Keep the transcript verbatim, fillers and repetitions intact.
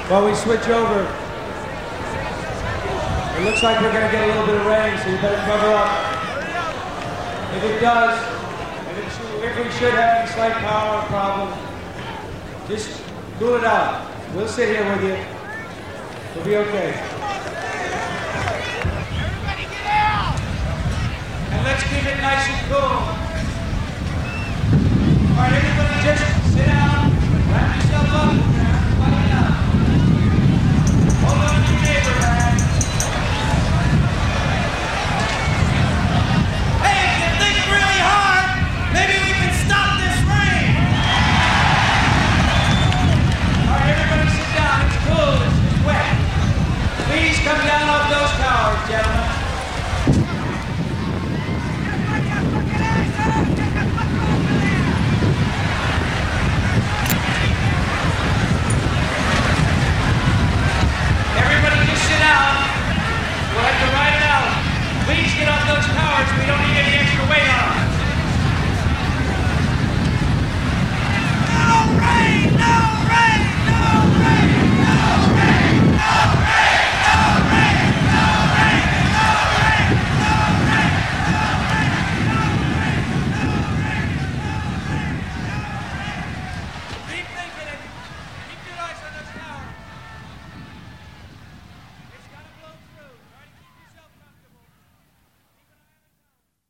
While we switch over, it looks like we're going to get a little bit of rain, so you better cover up. If it does, if, it should, if we should have any slight power problem, just cool it out. We'll sit here with you. We'll be okay. Everybody get out! And let's keep it nice and cool. All right, everybody just